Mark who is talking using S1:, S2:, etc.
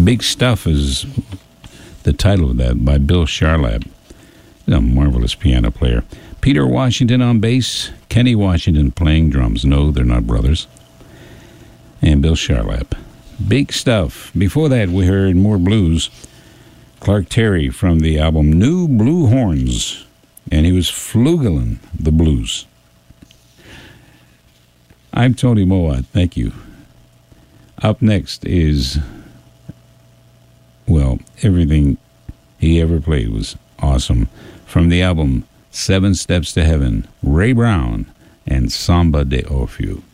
S1: Big Stuff is the title of that, by Bill Charlap. He's a marvelous piano player. Peter Washington on bass, Kenny Washington playing drums. No, they're not brothers. And Bill Charlap. Big Stuff. Before that, we heard more blues. Clark Terry from the album New Blue Horns, and he was flugelling the blues. I'm Tony Mowat. Thank you. Up next is, well, everything he ever played was awesome. From the album 7 Steps to Heaven, Ray Brown and Samba de Orfeo.